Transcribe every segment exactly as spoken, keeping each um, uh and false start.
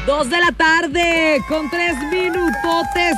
Dos de la tarde con tres minutotes.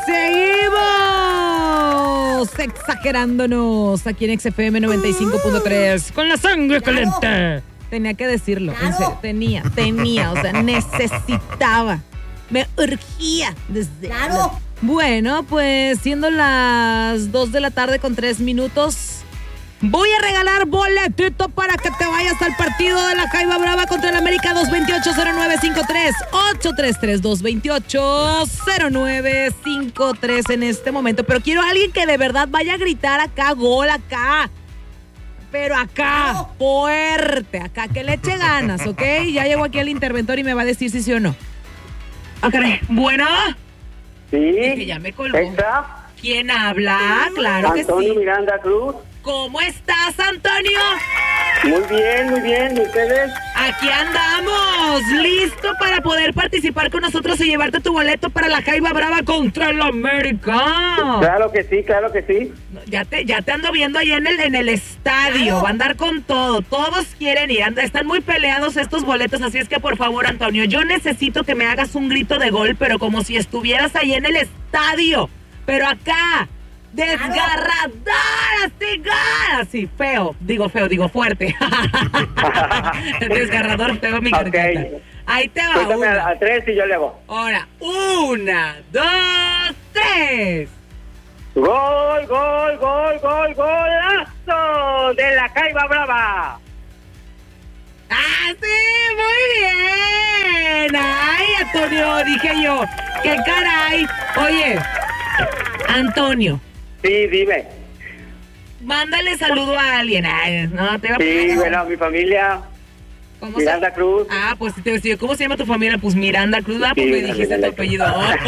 Seguimos exagerándonos aquí en X F M noventa y cinco punto tres con la sangre Claro. caliente. Tenía que decirlo, Claro. en serio, tenía, tenía, o sea, necesitaba, me urgía desde... Claro. Bueno, pues siendo las dos de la tarde con tres minutos, voy a regalar boletito para que te vayas al partido de la Jaiba Brava contra el América. Dos dos ocho, cero nueve cinco tres, ocho tres tres, dos dos ocho, cero nueve cinco tres en este momento. Pero quiero a alguien que de verdad vaya a gritar acá, gol acá. Pero acá, Claro. fuerte, acá, que le eche ganas, ¿ok? Ya llegó aquí el interventor y me va a decir si sí o no. Ah, caray. Bueno, Sí. es que ya me colgó. ¿Está? ¿Quién habla? Claro que Antonio sí. Miranda Cruz. ¿Cómo estás, Antonio? Muy bien, muy bien. ¿Y ustedes? Aquí andamos, listo para poder participar con nosotros y llevarte tu boleto para la Jaiba Brava contra el América. Claro que sí, claro que sí. Ya te, ya te ando viendo ahí en el, en el estadio, va a andar con todo, todos quieren ir, anda- están muy peleados estos boletos, así es que por favor, Antonio, yo necesito que me hagas un grito de gol, pero como si estuvieras ahí en el estadio, pero acá, desgarrador, así, gar- así, feo, digo feo, digo fuerte, desgarrador, feo mi Ok. garganta. Ahí te va, Cuéntame una. a, a tres y yo le hago. Ahora, una, dos, tres. Gol, gol, gol, gol, golazo de la Jaiba Brava. ¡Ah, sí! ¡Muy bien! ¡Ay, Antonio! Dije yo. ¡Qué caray! Oye, Antonio, Sí, dime. mándale saludo a alguien. Ay, no, te va a Sí, bueno, mi familia, ¿Cómo Miranda se... Cruz. Ah, pues te decía, ¿cómo se llama tu familia? Pues Miranda Cruz, ah, pues Sí, me dijiste tu Miranda apellido.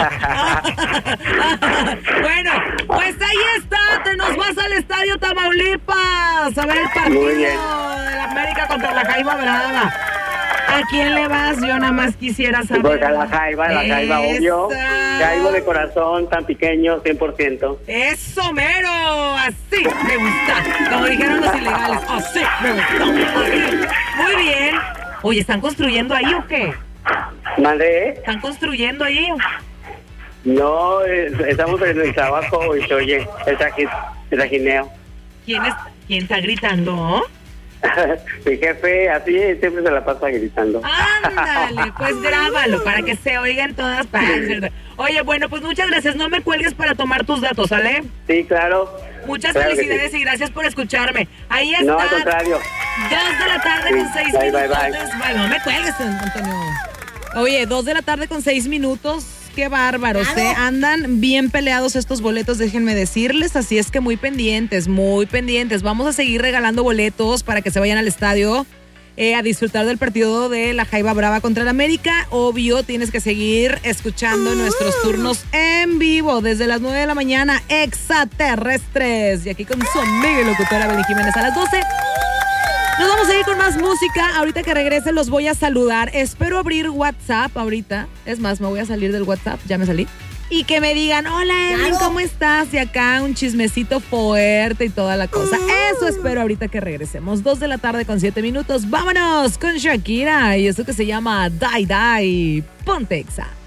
Bueno, pues ahí está, te nos vas al Estadio Tamaulipas a ver el partido Muy de bien. la América contra la Jaiba Brava. ¿A quién le vas? Yo nada más quisiera saber. Pues a la Jaiba, la Jaiba, obvio. Esa. Jaibo de corazón, tan pequeño, cien por ciento. ¡Eso mero! Así me gusta. Como dijeron los ilegales. Así me gusta. Así. Muy bien. Oye, ¿están construyendo ahí o qué? ¿Mandé? ¿Están construyendo ahí? No, eh, estamos en el trabajo y se oye el, traji, el trajineo. ¿Quién, es, ¿Quién está gritando? Mi jefe, así siempre se la pasa gritando. Ándale, pues grábalo para que se oiga en todas partes. Oye, bueno, pues muchas gracias. No me cuelgues para tomar tus datos, ¿sale? Sí, claro. Muchas Claro que felicidades sí. y gracias por escucharme. Ahí está. No, al contrario. Dos de la tarde Sí, con seis bye, bye, minutos. bye. Bueno, no me cuelgues, Antonio. Oye, dos de la tarde con seis minutos. Qué bárbaros, Claro. ¿eh? Andan bien peleados estos boletos, déjenme decirles. Así es que muy pendientes, muy pendientes. Vamos a seguir regalando boletos para que se vayan al estadio eh, a disfrutar del partido de la Jaiba Brava contra el América. Obvio, tienes que seguir escuchando nuestros turnos en vivo desde las nueve de la mañana, extraterrestres. Y aquí con su amiga y locutora Beli Jiménez a las doce. Nos vamos a ir con más música. Ahorita que regrese los voy a saludar. Espero abrir WhatsApp ahorita. Es más, me voy a salir del WhatsApp. Ya me salí. Y que me digan, hola Evelyn, Claro. ¿cómo estás? Y acá un chismecito fuerte y toda la cosa. Eso espero ahorita que regresemos. Dos de la tarde con siete minutos. Vámonos con Shakira. Y eso que se llama Die Die. Ponte Exa.